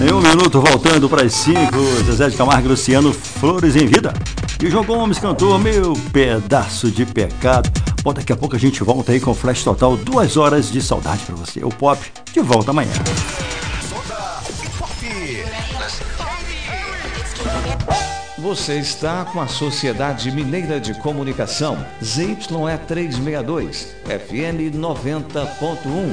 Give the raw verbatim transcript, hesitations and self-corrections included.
Em um minuto, voltando para as cinco, Zezé de Camargo e Luciano, Flores em Vida. E João Gomes cantou Meu Pedaço de Pecado. Bom, daqui a pouco a gente volta aí com o Flash Total, duas horas de saudade para você. O Pop, de volta amanhã. Você está com a Sociedade Mineira de Comunicação, Z Y E trezentos e sessenta e dois, F M noventa ponto um.